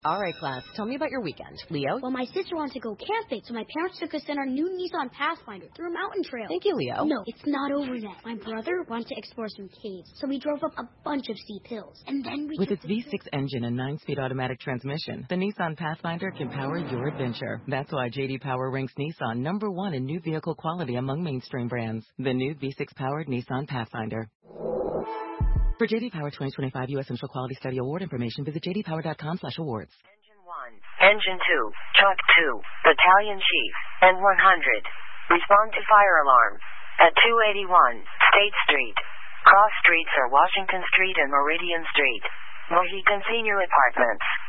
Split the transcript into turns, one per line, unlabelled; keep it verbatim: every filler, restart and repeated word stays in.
All right, class. Tell me about your weekend. Leo?
Well, my sister wanted to go camping, so my parents took us in our new Nissan Pathfinder through a mountain trail.
Thank you, Leo.
No, it's not over yet. My brother wanted to explore some caves, so we drove up a bunch of steep hills. And then we
With its V six engine and nine-speed automatic transmission, the Nissan Pathfinder can power your adventure. That's why J D Power ranks Nissan number one in new vehicle quality among mainstream brands. The new V six-powered Nissan Pathfinder. For J D Power twenty twenty-five U S Central Quality Study Award information, visit j d power dot com slash awards.
Engine one, Engine two, Truck two, Battalion Chief, N one hundred. Respond to fire alarm at two eighty-one State Street. Cross streets are Washington Street and Meridian Street. Mohegan Senior Apartments.